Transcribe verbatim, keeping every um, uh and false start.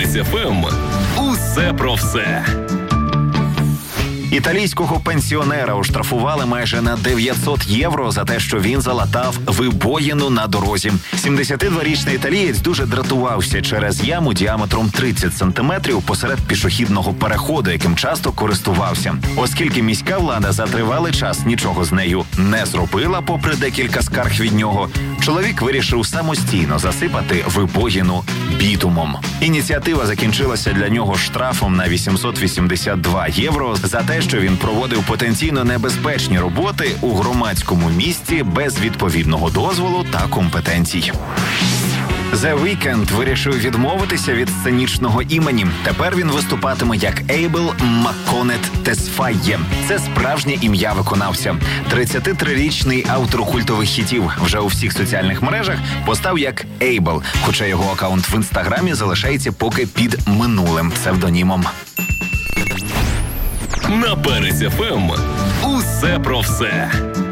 Перець еф ем. Усе про все. Італійського пенсіонера оштрафували майже на дев'ятсот євро за те, що він залатав вибоїну на дорозі. сімдесятидворічний італієць дуже дратувався через яму діаметром тридцять сантиметрів посеред пішохідного переходу, яким часто користувався. Оскільки міська влада за тривалий час нічого з нею не зробила, попри декілька скарг від нього, чоловік вирішив самостійно засипати вибоїну бітумом. Ініціатива закінчилася для нього штрафом на вісімсот вісімдесят два євро за те, що він проводив потенційно небезпечні роботи у громадському місці без відповідного дозволу та компетенцій. The Weeknd вирішив відмовитися від сценічного імені. Тепер він виступатиме як Ейбл Макконет Тесфайє. Це справжнє ім'я виконавця. тридцятитрирічний автор культових хітів вже у всіх соціальних мережах постав як Ейбл, хоча його акаунт в інстаграмі залишається поки під минулим псевдонімом. На Перець еф ем. Усе про все.